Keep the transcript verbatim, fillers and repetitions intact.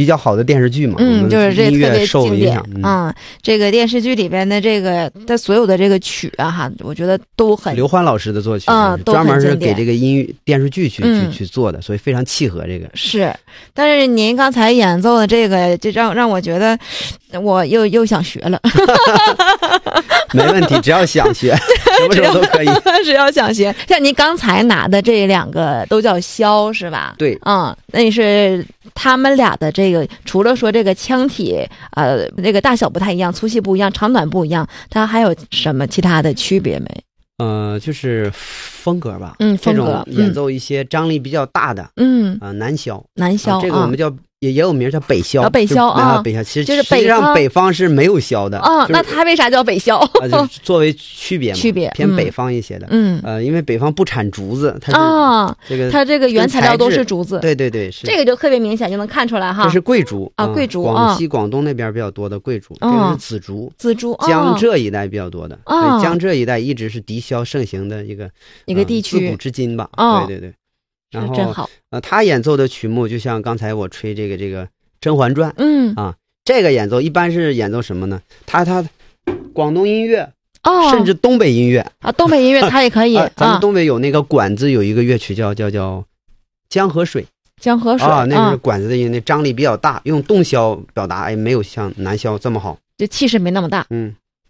比较好的电视剧嘛， 嗯，就是这音乐特别经典受影响。嗯， 嗯，这个电视剧里边的这个它所有的这个曲啊哈，我觉得都很刘欢老师的作曲， 嗯， 专门是给这这个音乐电视剧去、 嗯、 去去做的，所以非常契合这个。 是，但是您刚才演奏的这个，就让让我觉得我又又想学了。 没问题，只要想学，什么时候都可以。 只要想学，像您刚才拿的这两个都叫箫是吧？ 对， 嗯，那是他们俩的这个，除了说这个腔体，呃，这个大小不太一样，粗细不一样，长短不一样，它还有什么其他的区别没？ 呃，就是风格吧， 嗯，风格， 这种演奏一些张力比较大的， 嗯， 呃，南箫， 南箫、 啊，这个我们叫。也也有名叫北箫， 啊，北箫啊， 北箫，其实就是实际上北方是没有箫的啊，那它为啥叫北箫？ 啊，就是作为区别嘛， 区别偏北方一些的， 嗯， 呃，因为北方不产竹子，它是啊， 这个它这个原材料都是竹子， 对对对，是这个就特别明显，就能看出来哈， 这是桂竹啊，桂竹， 广西广东那边比较多的桂竹，这个是紫竹， 紫竹， 江浙一带比较多的， 啊， 江浙一带一直是笛箫盛行的一个一个地区， 自古至今吧，对对对，然后真好， 呃，他演奏的曲目就像刚才我吹这个这个。《甄嬛传》 嗯啊，这个演奏一般是演奏什么呢？他他广东音乐哦， 甚至东北音乐啊，东北音乐他也可以。 啊、咱们东北有那个管子，有一个乐曲叫叫叫江河水。 江河水啊，那是管子的音，那张力比较大，用洞箫表达，哎，没有像南箫这么好， 就气势没那么大。 嗯，